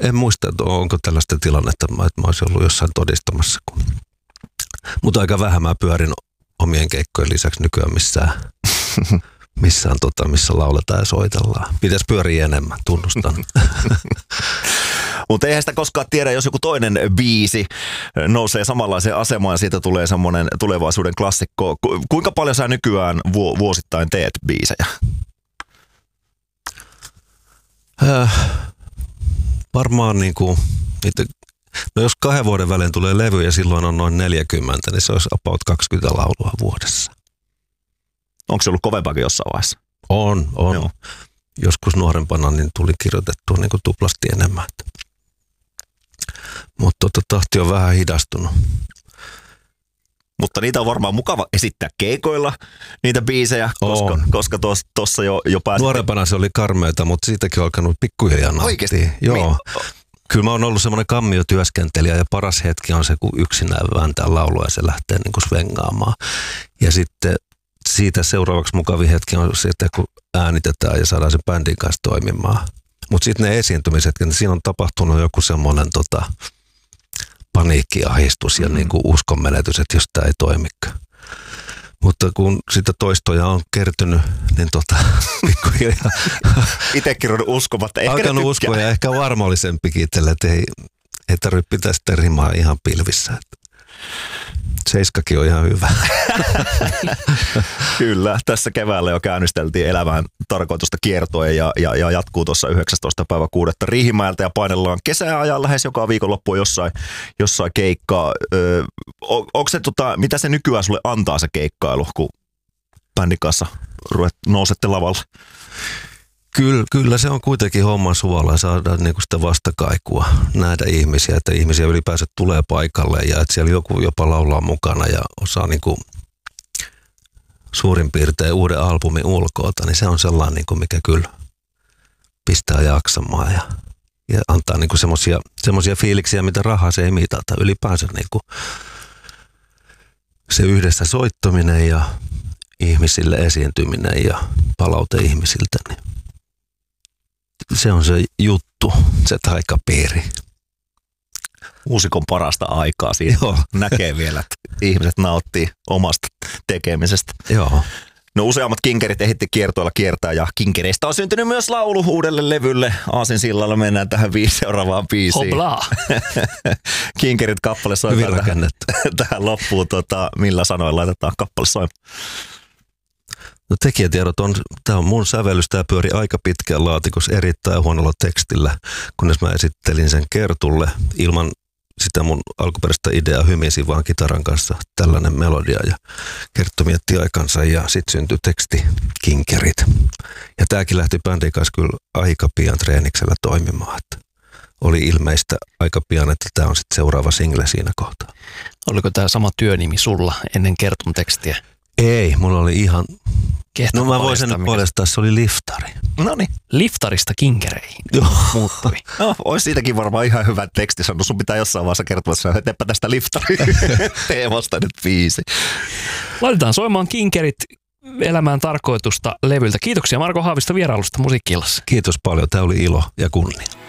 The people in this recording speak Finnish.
En muista, että onko tällaista tilannetta, että mä olisin ollut jossain todistamassa. Mutta aika vähän mä pyörin omien keikkojen lisäksi nykyään missä lauletaan ja soitellaan. Pitäisi pyöriä enemmän, tunnustan. Mutta eihän sitä koskaan tiedä, jos joku toinen biisi nousee samanlaiseen asemaan ja siitä tulee semmoinen tulevaisuuden klassikko. Kuinka paljon sä nykyään vuosittain teet biisejä? Varmaan niinku, no jos 2 vuoden välein tulee levy ja silloin on noin 40, niin se olisi about 20 laulua vuodessa. Onko se ollut kovempaakin jossain vaiheessa? On. Joo. Joskus nuorempana niin tuli kirjoitettua niin kuin tuplasti enemmän. Mutta tahti on vähän hidastunut. Mutta niitä on varmaan mukava esittää keikoilla, niitä biisejä, koska tuossa jo pääsit. Nuorempana se oli karmeita, mutta siitäkin on alkanut pikkuhiljaa nauttia. Oikeasti? Joo. Kyllä mä oon ollut semmoinen kammiotyöskentelijä ja paras hetki on se, kun yksinään vääntää laulua ja se lähtee niin kuin svengaamaan. Ja sitten siitä seuraavaksi mukavin hetki on se, että kun äänitetään ja saadaan sen bändin kanssa toimimaan. Mutta sitten ne esiintymisetkin, niin siinä on tapahtunut joku semmoinen paniikkiahdistus ja niin kuin uskonmenetys, että jos tämä ei toimikaan. Mutta kun sitä toistoja on kertynyt, niin pikkuhiljaa itsekin on uskomatta. Alkanut uskoa ja ehkä varmallisempikin itselle, että ei tarvitse pitää sitä rimaa ihan pilvissä. 7 on ihan hyvä. Kyllä, tässä keväällä jo käynnisteltiin elämään tarkoitusta kiertoa ja jatkuu tuossa 19. päivä 6. Riihimäeltä ja painellaan kesäajan lähes joka viikonloppu jossain keikkaa. Onko se, mitä se nykyään sulle antaa se keikkailu, kun bändin kanssa nousette lavalle? Kyllä se on kuitenkin homman suola saada niinku sitä vastakaikua, nähdä ihmisiä, että ihmisiä ylipäänsä tulee paikalle ja että siellä joku jopa laulaa mukana ja osaa niinku suurin piirtein uuden albumin ulkoota, niin se on sellainen, niinku, mikä kyllä pistää jaksamaan ja antaa niinku semmoisia fiiliksiä, mitä rahaa se ei mitata. Ylipäänsä niinku se yhdessä soittaminen ja ihmisille esiintyminen ja palaute ihmisiltä, niin se on se juttu, se taikapiiri. Muusikon parasta aikaa siinä. Joo. Näkee vielä, että ihmiset nauttii omasta tekemisestä. Joo. No useammat kinkerit ehitti kiertoilla kiertää ja kinkereistä on syntynyt myös laulu uudelle levylle. Aasinsillalla mennään tähän seuraavaan biisiin. Hoplaa. Kinkerit kappale soimaan tähän loppuun. Millä sanoin laitetaan kappale soimaan? No tekijätiedot on, tämä on mun sävellys, tämä pyöri aika pitkään laatikossa erittäin huonolla tekstillä, kunnes mä esittelin sen Kertulle ilman sitä mun alkuperäistä ideaa, hymisin vaan kitaran kanssa tällainen melodia ja Kerttu mietti aikansa ja sitten syntyi teksti Kinkerit. Ja tämäkin lähti bändin kanssa kyllä aika pian treeniksellä toimimaan, että oli ilmeistä aika pian, että tämä on sitten seuraava single siinä kohtaa. Oliko tämä sama työnimi sulla ennen Kertun tekstiä? Ei, mulla oli ihan... No mä voisin nyt paljastaa, se oli liftari. Noniin. Liftarista kinkereihin. Joo. Muuttui. No, olisi siitäkin varmaan ihan hyvä teksti sanonut. Sun pitää jossain vaiheessa kertoa, että teepä tästä liftari teemasta nyt biisi. Laitetaan soimaan Kinkerit elämään tarkoitusta levyltä. Kiitoksia Marko Haavisto vierailusta Musiikki-illassa. Kiitos paljon, tämä oli ilo ja kunnia.